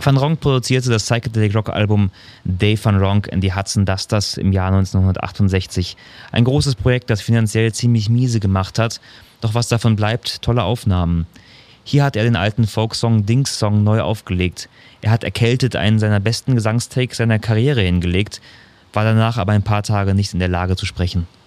Van Ronk produzierte das Psychedelic Rock Album Dave Van Ronk and the Hudson Dusters im Jahr 1968. Ein großes Projekt, das finanziell ziemlich miese gemacht hat, doch was davon bleibt, tolle Aufnahmen. Hier hat er den alten Folksong Dings Song neu aufgelegt. Er hat erkältet einen seiner besten Gesangstakes seiner Karriere hingelegt, war danach aber ein paar Tage nicht in der Lage zu sprechen.